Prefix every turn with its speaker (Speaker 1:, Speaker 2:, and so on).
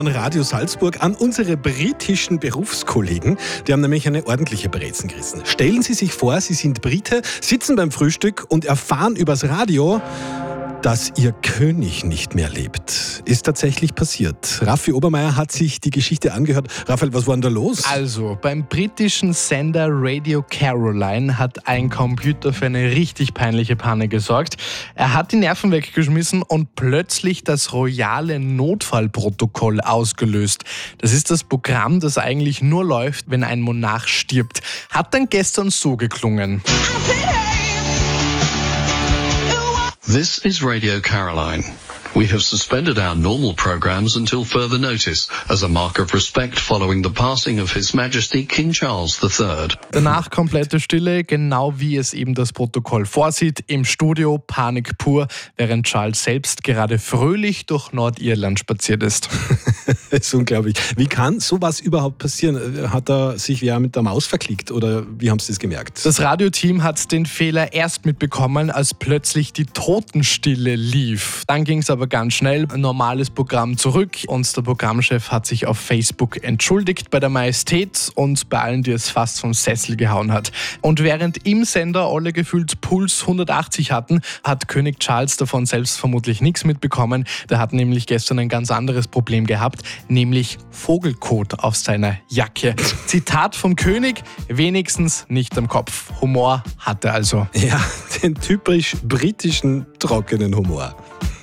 Speaker 1: An Radio Salzburg an unsere britischen Berufskollegen. Die haben nämlich eine ordentliche Brezen gerissen. Stellen Sie sich vor, Sie sind Brite, sitzen beim Frühstück und erfahren übers Radio, dass Ihr König nicht mehr lebt. Ist tatsächlich passiert. Raffi Obermeier hat sich die Geschichte angehört. Raphael, was war denn da los?
Speaker 2: Also, beim britischen Sender Radio Caroline hat ein Computer für eine richtig peinliche Panne gesorgt. Er hat die Nerven weggeschmissen und plötzlich das royale Notfallprotokoll ausgelöst. Das ist das Programm, das eigentlich nur läuft, wenn ein Monarch stirbt. Hat dann gestern so geklungen.
Speaker 3: This is Radio Caroline. We have suspended our normal programs until further notice, as a mark of respect following the passing of His Majesty King Charles III.
Speaker 2: Danach komplette Stille, genau wie es eben das Protokoll vorsieht. Im Studio Panik pur, während Charles selbst gerade fröhlich durch Nordirland spaziert ist.
Speaker 1: Das ist unglaublich. Wie kann sowas überhaupt passieren? Hat er sich wer mit der Maus verklickt oder wie haben Sie das gemerkt?
Speaker 2: Das Radioteam hat den Fehler erst mitbekommen, als plötzlich die Totenstille lief. Dann ging es aber ganz schnell, ein normales Programm zurück und der Programmchef hat sich auf Facebook entschuldigt bei der Majestät und bei allen, die es fast vom Sessel gehauen hat. Und während im Sender alle gefühlt Puls 180 hatten, hat König Charles davon selbst vermutlich nichts mitbekommen. Der hat nämlich gestern ein ganz anderes Problem gehabt, nämlich Vogelkot auf seiner Jacke. Zitat vom König, wenigstens nicht am Kopf. Humor hat er also.
Speaker 1: Ja, den typisch britischen trockenen Humor.